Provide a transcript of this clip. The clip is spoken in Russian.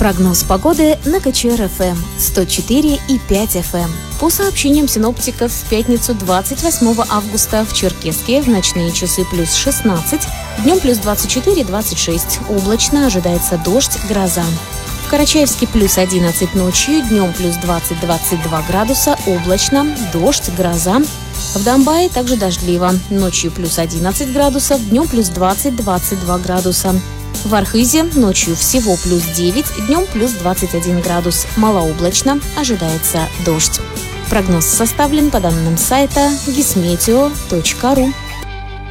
Прогноз погоды на КЧР-ФМ 104,5 FM. По сообщениям синоптиков, в пятницу 28 августа в Черкесске в ночные часы плюс 16, днем плюс 24-26, облачно, ожидается дождь, гроза. В Карачаевске плюс 11 ночью, днем плюс 20-22 градуса, облачно, дождь, гроза. В Домбае также дождливо, ночью плюс 11 градусов, днем плюс 20-22 градуса. В Архизе ночью всего плюс 9, днем плюс 21 градус. Малооблачно, ожидается дождь. Прогноз составлен по данным сайта gismeteo.ru.